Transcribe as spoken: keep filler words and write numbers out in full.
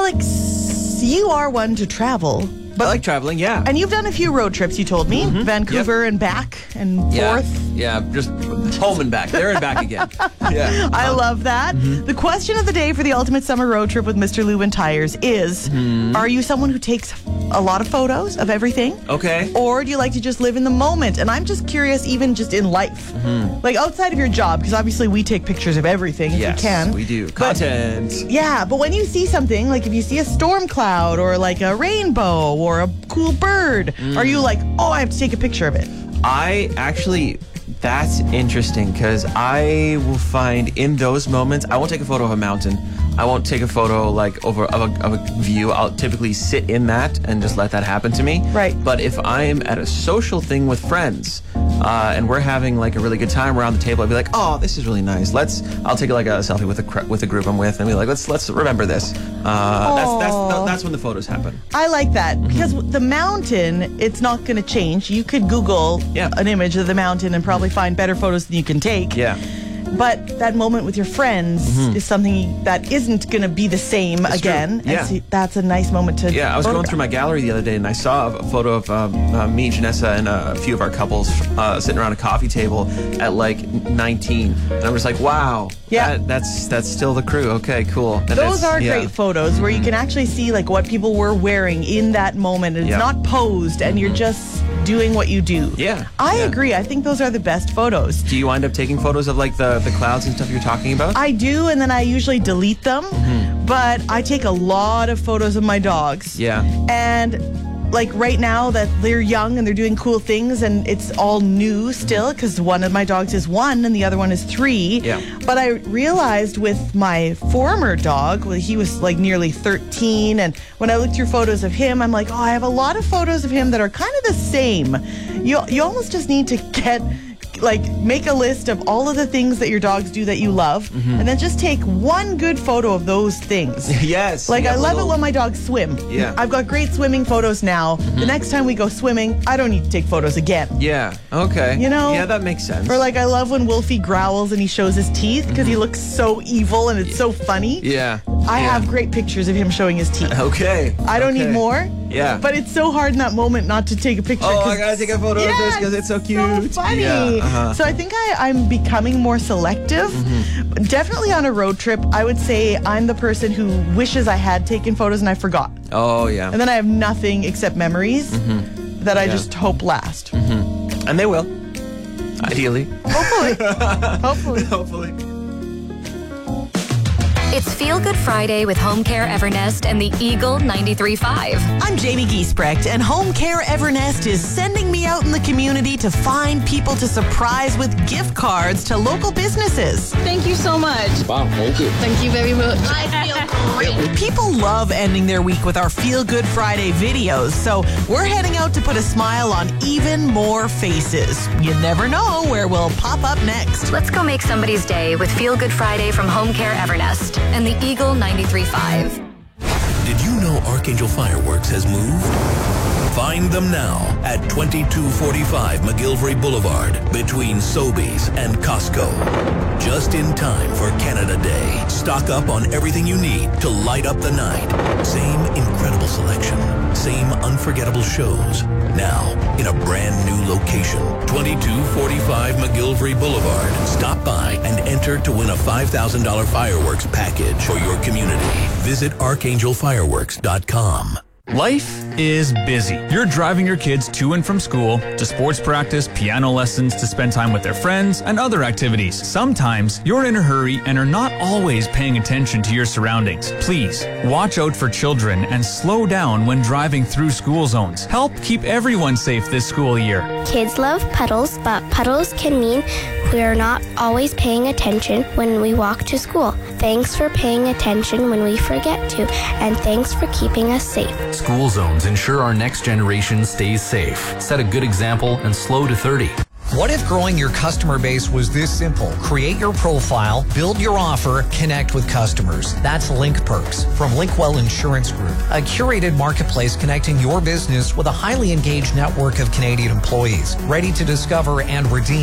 Alex, you are one to travel. But I like traveling, yeah. And you've done a few road trips, you told me. Mm-hmm. Vancouver yep. and back and yeah. forth. Yeah, just home and back. There and back again. Yeah. I um, love that. Mm-hmm. The question of the day for the ultimate summer road trip with Mister Lubin Tires is, mm-hmm. are you someone who takes a lot of photos of everything? Okay. Or do you like to just live in the moment? And I'm just curious, even just in life. Mm-hmm. Like outside of your job, because obviously we take pictures of everything if yes, we can. we do. But, Content. Yeah, but when you see something, like if you see a storm cloud or like a rainbow or a cool bird, mm. are you like, oh, I have to take a picture of it? I actually... That's interesting because I will find in those moments, I won't take a photo of a mountain. I won't take a photo like over of a, of a view. I'll typically sit in that and just let that happen to me. Right. But if I'm at a social thing with friends uh, and we're having like a really good time around the table, I'll be like, oh, this is really nice. Let's. I'll take like a selfie with a cr- with a group I'm with and be like, let's let's remember this. Uh, that's that's that's when the photos happen. I like that mm-hmm. because the mountain, it's not going to change. You could Google yeah. an image of the mountain and probably find better photos than you can take. Yeah. But that moment with your friends mm-hmm. is something that isn't going to be the same it's again. True. Yeah. And so that's a nice moment to Yeah, I was photograph. going through my gallery the other day and I saw a photo of um, uh, me, Janessa, and a few of our couples uh, sitting around a coffee table at like nineteen. And I'm just like, wow. Yeah. That, that's that's still the crew. Okay, cool. And those are yeah. great photos where you can actually see like what people were wearing in that moment. It's yeah. not posed and you're just doing what you do. Yeah. I yeah. agree. I think those are the best photos. Do you wind up taking photos of like the, the clouds and stuff you're talking about? I do, and then I usually delete them. Mm-hmm. But I take a lot of photos of my dogs. Yeah. And like right now that they're young and they're doing cool things and it's all new still because one of my dogs is one and the other one is three. Yeah. But I realized with my former dog, well, he was like nearly thirteen, and when I looked through photos of him, I'm like, oh, I have a lot of photos of him that are kind of the same. You you almost just need to get like make a list of all of the things that your dogs do that you love mm-hmm. and then just take one good photo of those things. Yes. Like I love little... it when my dogs swim. Yeah. I've got great swimming photos now. Mm-hmm. The next time we go swimming, I don't need to take photos again. Yeah. Okay. You know? Yeah, that makes sense. Or like I love when Wolfie growls and he shows his teeth because mm-hmm. he looks so evil and it's so funny. Yeah. I yeah. have great pictures of him showing his teeth. Okay. I don't okay. need more. Yeah. But it's so hard in that moment not to take a picture. Oh, I gotta take a photo yeah, of this because it's so cute. So funny. Yeah, uh-huh. So I think I, I'm becoming more selective. Mm-hmm. Definitely on a road trip, I would say I'm the person who wishes I had taken photos and I forgot. Oh, yeah. And then I have nothing except memories mm-hmm. that I yeah. just hope last. Mm-hmm. And they will. Ideally. Hopefully. Hopefully. Hopefully. It's Feel Good Friday with Home Care Evernest and the Eagle ninety-three point five. I'm Jamie Giesbrecht, and Home Care Evernest is sending me out in the community to find people to surprise with gift cards to local businesses. Thank you so much. Wow, thank you. Thank you very much. I feel great. People love ending their week with our Feel Good Friday videos, so we're heading out to put a smile on even more faces. You never know where we'll pop up next. Let's go make somebody's day with Feel Good Friday from Home Care Evernest and the Eagle ninety-three point five. Did you know Archangel Fireworks has moved? Find them now at twenty-two forty-five McGillivray Boulevard between Sobeys and Costco. Just in time for Canada Day. Stock up on everything you need to light up the night. Same incredible selection. Same unforgettable shows. Now in a brand new location. twenty-two forty-five McGillivray Boulevard. Stop by and enter to win a five thousand dollars fireworks package for your community. Visit archangel fireworks dot com. Life is busy. You're driving your kids to and from school, to sports practice, piano lessons, to spend time with their friends, and other activities. Sometimes you're in a hurry and are not always paying attention to your surroundings. Please, watch out for children and slow down when driving through school zones. Help keep everyone safe this school year. Kids love puddles, but puddles can mean we are not always paying attention when we walk to school. Thanks for paying attention when we forget to, and thanks for keeping us safe. School zones ensure our next generation stays safe. Set a good example and slow to thirty. What if growing your customer base was this simple? Create your profile, build your offer, connect with customers. That's Link Perks from Linkwell Insurance Group, a curated marketplace connecting your business with a highly engaged network of Canadian employees, ready to discover and redeem